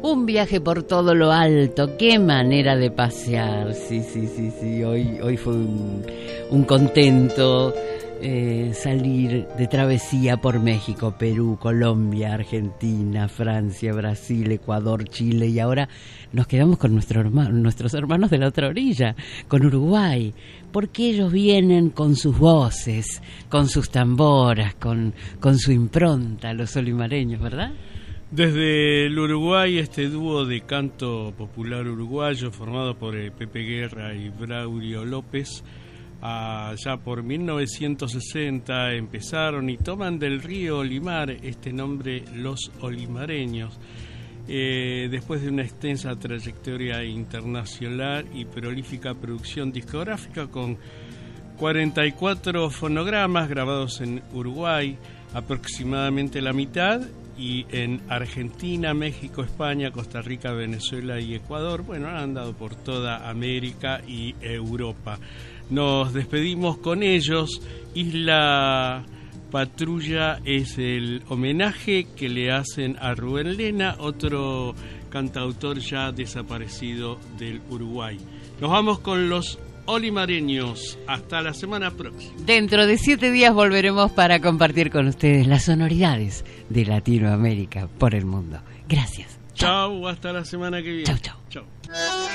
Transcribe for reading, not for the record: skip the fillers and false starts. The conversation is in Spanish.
Un viaje por todo lo alto, qué manera de pasear. Sí. Hoy fue un contento salir de travesía por México, Perú, Colombia, Argentina, Francia, Brasil, Ecuador, Chile, y ahora nos quedamos con nuestros hermanos de la otra orilla, con Uruguay, porque ellos vienen con sus voces, con sus tamboras, con su impronta, los olimareños, ¿verdad? Desde el Uruguay, este dúo de canto popular uruguayo formado por Pepe Guerra y Braulio López, allá por 1960 empezaron y toman del río Olimar este nombre, Los Olimareños, después de una extensa trayectoria internacional y prolífica producción discográfica con 44 fonogramas grabados en Uruguay, aproximadamente la mitad, y en Argentina, México, España, Costa Rica, Venezuela y Ecuador. Bueno, han andado por toda América y Europa. Nos despedimos con ellos. Isla Patrulla es el homenaje que le hacen a Rubén Lena, otro cantautor ya desaparecido del Uruguay. Nos vamos con los olimareños. Hasta la semana próxima. Dentro de 7 días volveremos para compartir con ustedes las sonoridades de Latinoamérica por el mundo. Gracias. Chau, hasta la semana que viene. Chau.